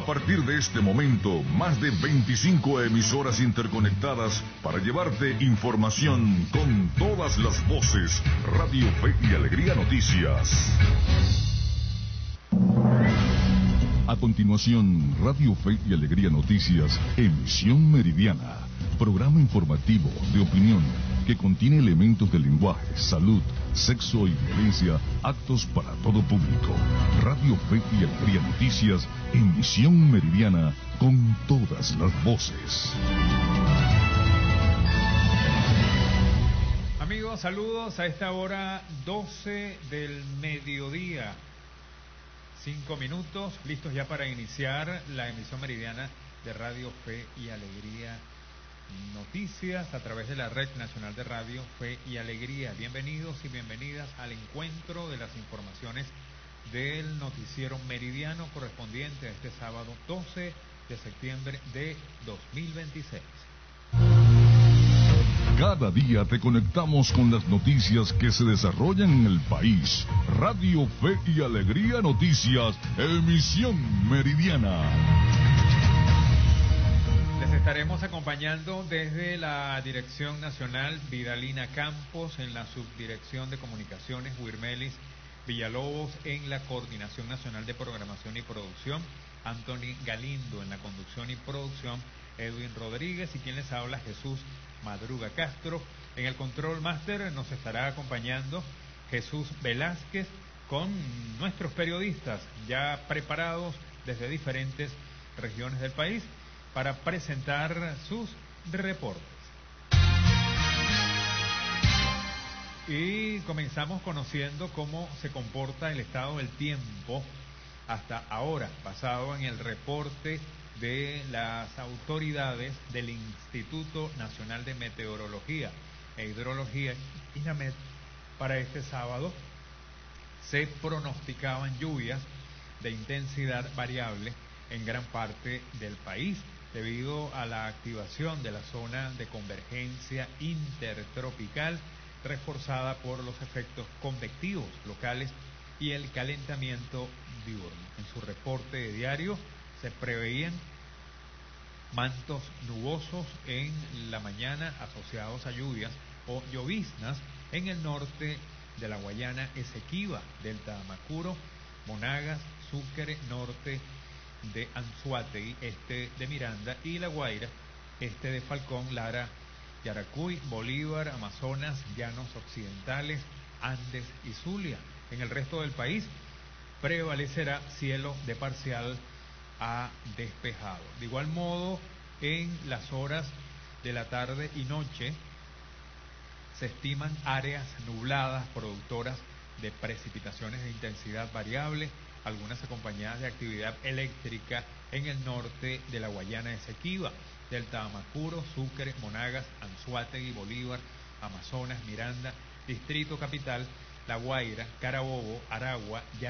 partir de este momento, más de 25 emisoras interconectadas para llevarte información con todas las voces. Radio Fe y Alegría Noticias. A continuación, Radio Fe y Alegría Noticias, emisión meridiana. Programa informativo de opinión que contiene elementos de lenguaje, salud, sexo y violencia, aptos para todo público. Radio Fe y Alegría Noticias, emisión meridiana con todas las voces. Amigos, saludos a esta hora 12 del mediodía. 5 minutos, listos ya para iniciar la emisión meridiana de Radio Fe y Alegría Noticias a través de la Red Nacional de Radio Fe y Alegría. Bienvenidos y bienvenidas al encuentro de las informaciones del noticiero meridiano correspondiente a este sábado 12 de septiembre de 2026. Cada día te conectamos con las noticias que se desarrollan en el país. Radio Fe y Alegría Noticias, emisión meridiana. Les estaremos acompañando desde la Dirección Nacional Vidalina Campos, en la Subdirección de Comunicaciones Huirmelis Villalobos, en la Coordinación Nacional de Programación y Producción, Anthony Galindo, en la conducción y producción, Edwin Rodríguez, y quien les habla, Jesús Madruga Castro. En el Control Master nos estará acompañando Jesús Velázquez con nuestros periodistas ya preparados desde diferentes regiones del país para presentar sus reportes. Y comenzamos conociendo cómo se comporta el estado del tiempo hasta ahora, basado en el reporte de las autoridades del Instituto Nacional de Meteorología e Hidrología, INAMED. Para este sábado se pronosticaban lluvias de intensidad variable en gran parte del país, debido a la activación de la zona de convergencia intertropical, reforzada por los efectos convectivos locales y el calentamiento diurno. En su reporte diario se preveían mantos nubosos en la mañana asociados a lluvias o lloviznas en el norte de la Guayana Esequiba, Delta de Amacuro, Monagas, Sucre, norte de Anzoátegui, este de Miranda, y La Guaira, este de Falcón, Lara, Yaracuy, Bolívar, Amazonas, Llanos Occidentales, Andes y Zulia. En el resto del país prevalecerá cielo de parcial a despejado. De igual modo, en las horas de la tarde y noche se estiman áreas nubladas productoras de precipitaciones de intensidad variable, algunas acompañadas de actividad eléctrica en el norte de la Guayana Esequiba, Delta Amacuro, Sucre, Monagas, Anzoátegui, Bolívar, Amazonas, Miranda, Distrito Capital, La Guaira, Carabobo, Aragua,